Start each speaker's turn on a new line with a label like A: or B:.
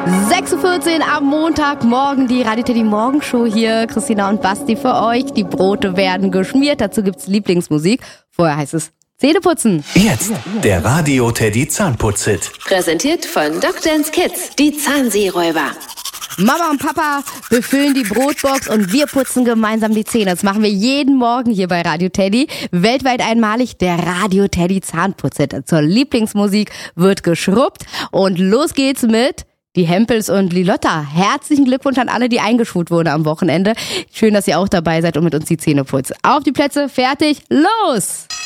A: 6:14 Uhr am Montagmorgen, die Radio Teddy Morgenshow hier. Christina und Basti für euch. Die Brote werden geschmiert, dazu gibt's Lieblingsmusik. Vorher heißt es Zähneputzen.
B: Jetzt der Radio Teddy Zahnputz-Hit.
C: Präsentiert von Dr. Kids, die Zahnseeräuber.
A: Mama und Papa befüllen die Brotbox und wir putzen gemeinsam die Zähne. Das machen wir jeden Morgen hier bei Radio Teddy. Weltweit einmalig der Radio Teddy Zahnputz-Hit. Zur Lieblingsmusik wird geschrubbt und los geht's mit die Hempels und Lilotta. Herzlichen Glückwunsch an alle, die eingeschult wurden am Wochenende. Schön, dass ihr auch dabei seid und mit uns die Zähne putzt. Auf die Plätze, fertig, los!